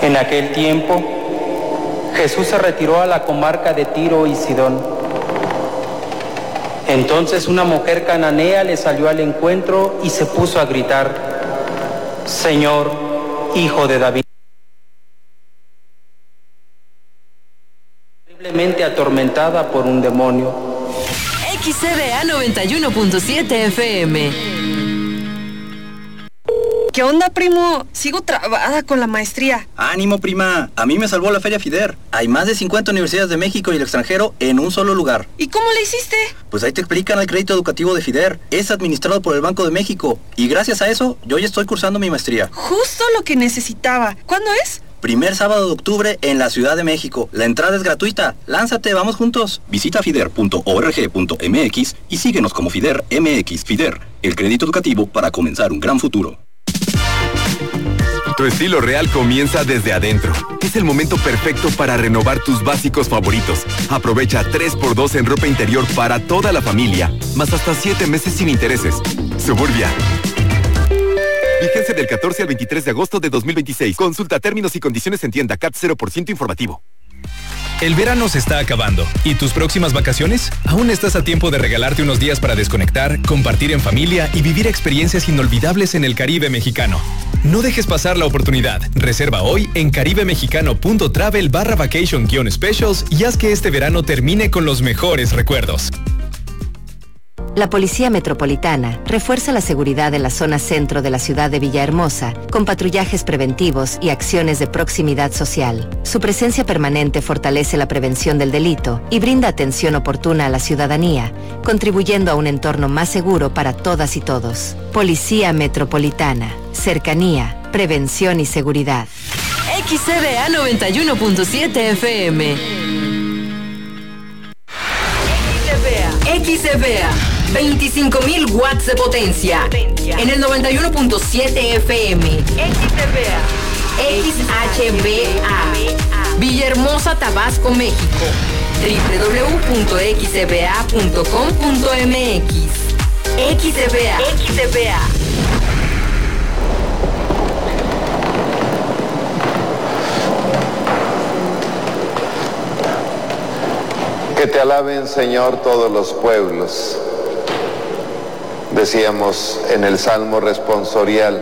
En aquel tiempo, Jesús se retiró a la comarca de Tiro y Sidón. Entonces una mujer cananea le salió al encuentro y se puso a gritar: Señor, Hijo de David, terriblemente atormentada por un demonio. XCBA 91.7 FM. ¿Qué onda, primo? Sigo trabada con la maestría. ¡Ánimo, prima! A mí me salvó la Feria FIDER. Hay más de 50 universidades de México y el extranjero en un solo lugar. ¿Y cómo le hiciste? Pues ahí te explican el crédito educativo de FIDER. Es administrado por el Banco de México. Y gracias a eso, yo ya estoy cursando mi maestría. Justo lo que necesitaba. ¿Cuándo es? Primer sábado de octubre en la Ciudad de México. La entrada es gratuita. Lánzate, vamos juntos. Visita fider.org.mx y síguenos como FIDER MX. FIDER, el crédito educativo para comenzar un gran futuro. Tu estilo real comienza desde adentro. Es el momento perfecto para renovar tus básicos favoritos. Aprovecha 3x2 en ropa interior para toda la familia, más hasta 7 meses sin intereses. Suburbia. Vigencia del 14 al 23 de agosto de 2026. Consulta términos y condiciones en tienda. CAT 0% informativo. El verano se está acabando. ¿Y tus próximas vacaciones? Aún estás a tiempo de regalarte unos días para desconectar, compartir en familia y vivir experiencias inolvidables en el Caribe mexicano. No dejes pasar la oportunidad. Reserva hoy en caribemexicano.travel/vacation-specials y haz que este verano termine con los mejores recuerdos. La Policía Metropolitana refuerza la seguridad en la zona centro de la ciudad de Villahermosa con patrullajes preventivos y acciones de proximidad social. Su presencia permanente fortalece la prevención del delito y brinda atención oportuna a la ciudadanía, contribuyendo a un entorno más seguro para todas y todos. Policía Metropolitana. Cercanía, prevención y seguridad. XCBA 91.7 FM. XCBA 25.000 watts de potencia en el 91.7 FM. XCBA Villahermosa, Tabasco, México. www.xcba.com.mx. XCBA. Que te alaben, Señor, todos los pueblos. Decíamos en el Salmo responsorial,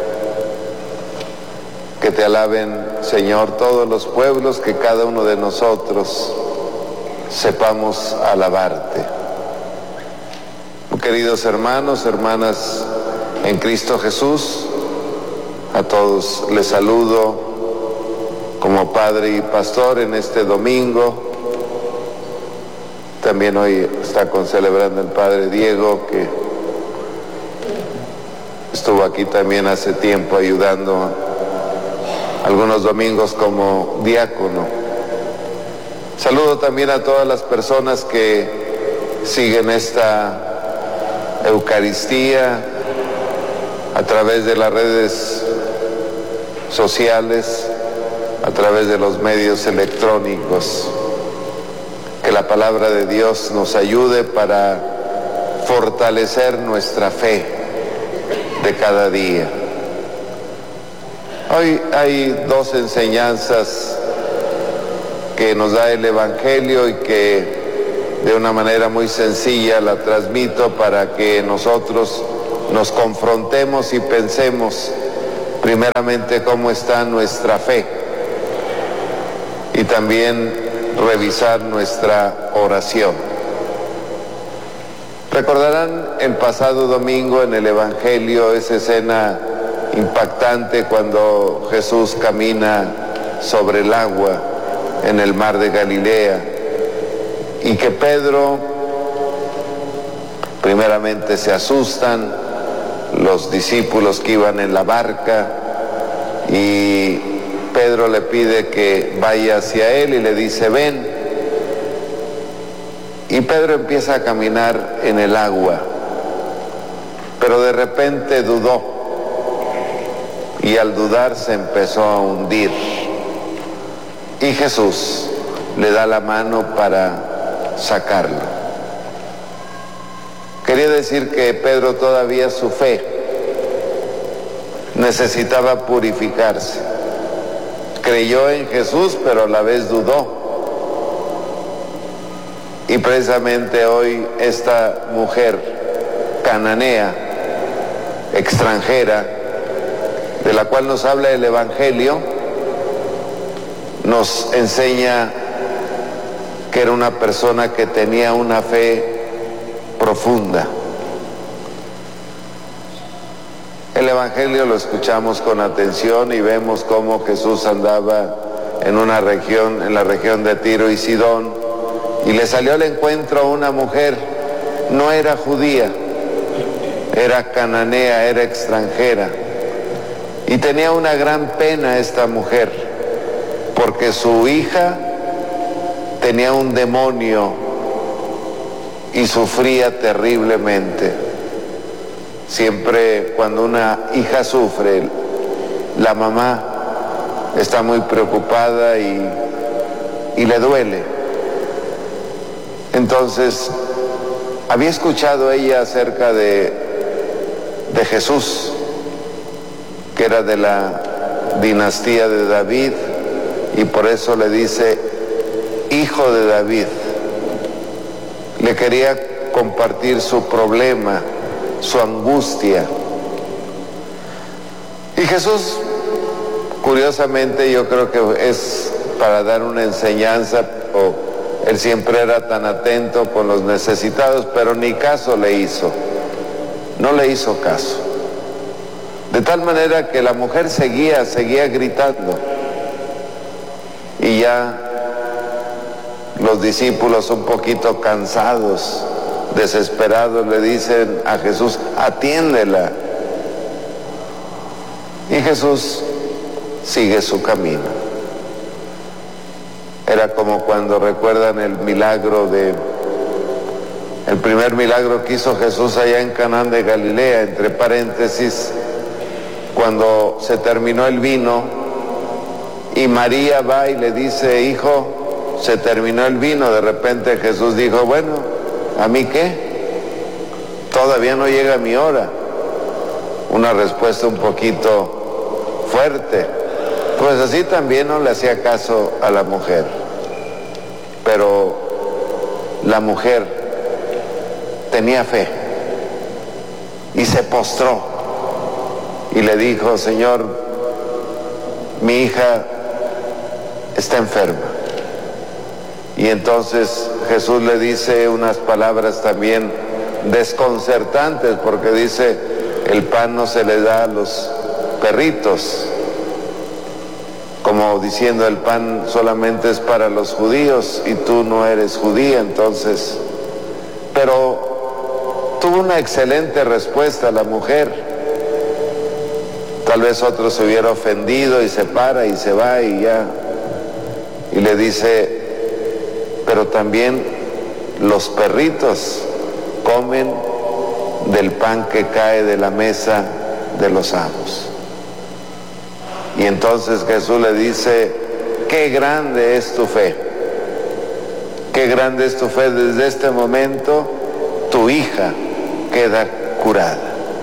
que te alaben, Señor, todos los pueblos, que cada uno de nosotros sepamos alabarte. Queridos hermanos, hermanas en Cristo Jesús, a todos les saludo como padre y pastor en este domingo. También hoy está celebrando el Padre Diego, que estuvo aquí también hace tiempo ayudando algunos domingos como diácono. Saludo también a todas las personas que siguen esta Eucaristía a través de las redes sociales, a través de los medios electrónicos. Que la palabra de Dios nos ayude para fortalecer nuestra fe de cada día. Hoy hay dos enseñanzas que nos da el Evangelio y que de una manera muy sencilla la transmito para que nosotros nos confrontemos y pensemos primeramente cómo está nuestra fe y también revisar nuestra oración. Recordarán el pasado domingo en el Evangelio esa escena impactante cuando Jesús camina sobre el agua en el mar de Galilea y que Pedro, primeramente se asustan los discípulos que iban en la barca y Pedro le pide que vaya hacia él y le dice: ven. Y Pedro empieza a caminar en el agua, pero de repente dudó y al dudar se empezó a hundir. Y Jesús le da la mano para sacarlo. Quería decir que Pedro todavía su fe necesitaba purificarse, creyó en Jesús, pero a la vez dudó. Y precisamente hoy esta mujer cananea, extranjera, de la cual nos habla el Evangelio, nos enseña que era una persona que tenía una fe profunda. El Evangelio lo escuchamos con atención y vemos cómo Jesús andaba en la región de Tiro y Sidón, y le salió al encuentro una mujer, no era judía, era cananea, era extranjera, y tenía una gran pena esta mujer, porque su hija tenía un demonio y sufría terriblemente. Siempre cuando una hija sufre, la mamá está muy preocupada y le duele. Entonces, había escuchado ella acerca de Jesús, que era de la dinastía de David, y por eso le dice hijo de David. Le quería compartir su problema, su angustia. Y Jesús, curiosamente, yo creo que es para dar una enseñanza, él siempre era tan atento con los necesitados, pero ni caso le hizo, no le hizo caso. De tal manera que la mujer seguía gritando, y ya los discípulos, un poquito cansados, desesperados, le dicen a Jesús: atiéndela. Y Jesús sigue su camino. Era como cuando recuerdan el primer milagro que hizo Jesús allá en Canaán de Galilea, entre paréntesis, cuando se terminó el vino y María va y le dice: hijo, se terminó el vino. De repente Jesús dijo: bueno, ¿a mí qué? Todavía no llega mi hora. Una respuesta un poquito fuerte. Pues así también no le hacía caso a la mujer. Pero la mujer tenía fe y se postró y le dijo: Señor, mi hija está enferma. Y entonces Jesús le dice unas palabras también desconcertantes, porque dice: el pan no se le da a los perritos, como diciendo, el pan solamente es para los judíos y tú no eres judía. Entonces, pero tuvo una excelente respuesta la mujer. Tal vez otro se hubiera ofendido y se para y se va y ya, y le dice: pero también los perritos comen del pan que cae de la mesa de los amos. Y entonces Jesús le dice: qué grande es tu fe, qué grande es tu fe. Desde este momento tu hija queda curada.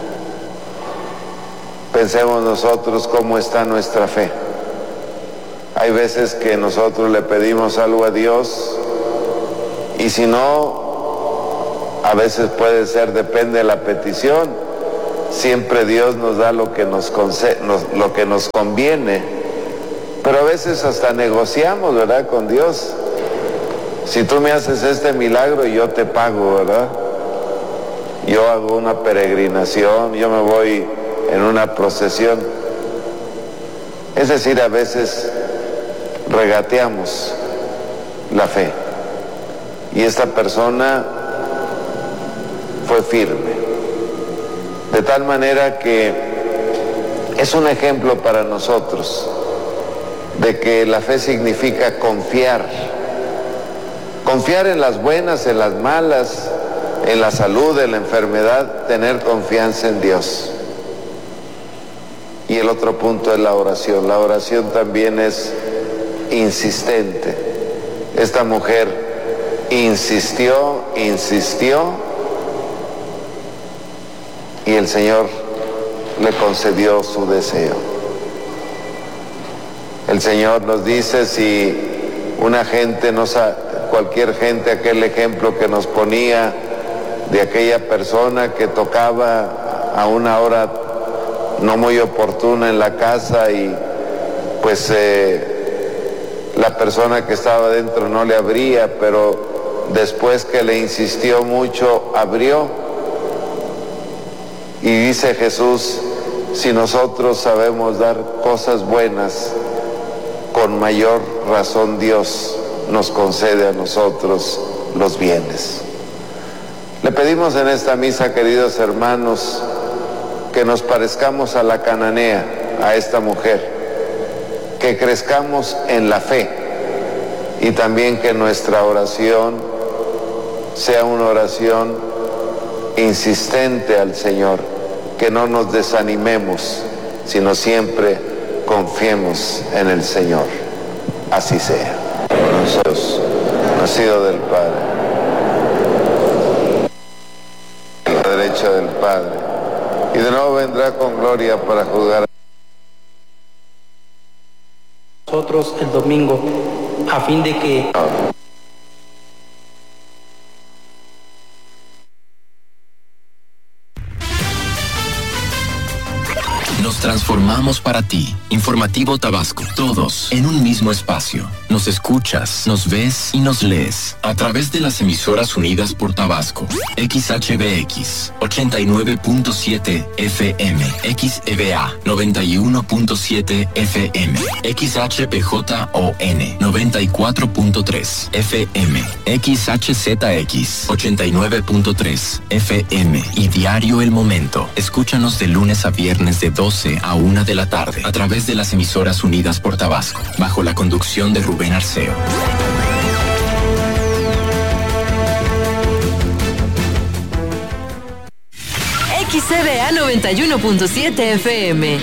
Pensemos nosotros cómo está nuestra fe. Hay veces que nosotros le pedimos algo a Dios y si no, a veces puede ser, depende de la petición, siempre Dios nos da lo que nos conviene, pero a veces hasta negociamos, ¿verdad?, con Dios. Si tú me haces este milagro, yo te pago, ¿verdad? Yo hago una peregrinación, yo me voy en una procesión. Es decir, a veces regateamos la fe. Y esta persona fue firme, de tal manera que es un ejemplo para nosotros de que la fe significa confiar en las buenas, en las malas, en la salud, en la enfermedad, tener confianza en Dios. Y el otro punto es la oración. La oración también es insistente. Esta mujer insistió, y el Señor le concedió su deseo. El Señor nos dice, si una gente, cualquier gente, aquel ejemplo que nos ponía de aquella persona que tocaba a una hora no muy oportuna en la casa y pues la persona que estaba dentro no le abría, pero después que le insistió mucho, abrió. Y dice Jesús, si nosotros sabemos dar cosas buenas, con mayor razón Dios nos concede a nosotros los bienes. Le pedimos en esta misa, queridos hermanos, que nos parezcamos a la cananea, a esta mujer, que crezcamos en la fe y también que nuestra oración sea una oración insistente al Señor, que no nos desanimemos, sino siempre confiemos en el Señor. Así sea. Por nosotros, nacido del Padre, a la derecha del Padre, y de nuevo vendrá con gloria para juzgar a nosotros el domingo, a fin de que nos transformamos para ti. Informativo Tabasco. Todos en un mismo espacio. Nos escuchas, nos ves y nos lees a través de las emisoras unidas por Tabasco. XHBX 89.7 FM, XEBA 91.7 FM, XHPJON 94.3 FM, XHZX 89.3 FM y Diario El Momento. Escúchanos de lunes a viernes de 12 a 1 de la tarde a través de las emisoras unidas por Tabasco, bajo la conducción de Rubén Arceo. XCBA 91.7 FM.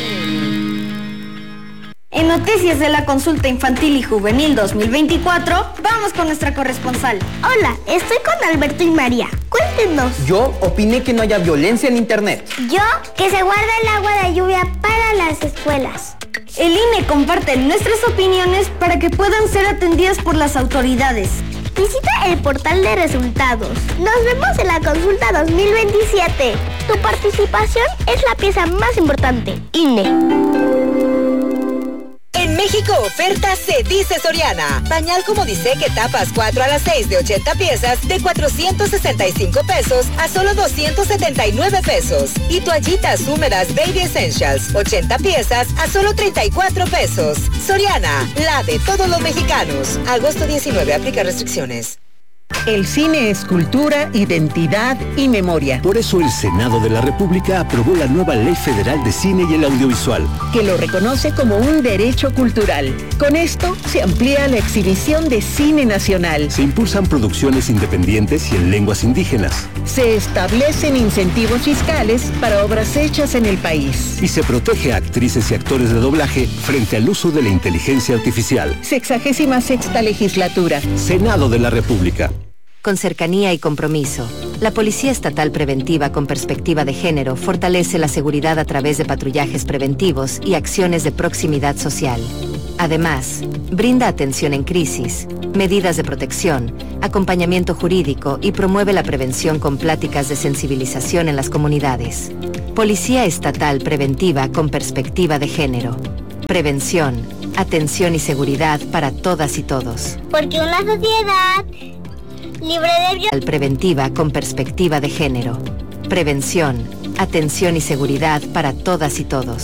En noticias de la consulta infantil y juvenil 2024, vamos con nuestra corresponsal. Hola, estoy con Alberto y María. Cuéntenos. Yo opiné que no haya violencia en internet. Yo, que se guarda el agua de lluvia para las escuelas. El INE comparte nuestras opiniones para que puedan ser atendidas por las autoridades. Visita el portal de resultados. Nos vemos en la consulta 2027. Tu participación es la pieza más importante. INE. En México oferta se dice Soriana. Pañal como dice que tapas 4 a las 6 de 80 piezas de 465 pesos a solo 279 pesos. Y toallitas húmedas Baby Essentials 80 piezas a solo 34 pesos. Soriana, la de todos los mexicanos. Agosto 19, aplica restricciones. El cine es cultura, identidad y memoria. Por eso el Senado de la República aprobó la nueva Ley Federal de Cine y el Audiovisual, que lo reconoce como un derecho cultural. Con esto se amplía la exhibición de cine nacional. Se impulsan producciones independientes y en lenguas indígenas. Se establecen incentivos fiscales para obras hechas en el país. Y se protege a actrices y actores de doblaje frente al uso de la inteligencia artificial. 66ª legislatura. Senado de la República. Con cercanía y compromiso, la Policía Estatal Preventiva con Perspectiva de Género fortalece la seguridad a través de patrullajes preventivos y acciones de proximidad social. Además, brinda atención en crisis, medidas de protección, acompañamiento jurídico y promueve la prevención con pláticas de sensibilización en las comunidades. Policía Estatal Preventiva con Perspectiva de Género. Prevención, atención y seguridad para todas y todos. Porque una sociedad libre de violencia. Preventiva con Perspectiva de Género. Prevención, atención y seguridad para todas y todos.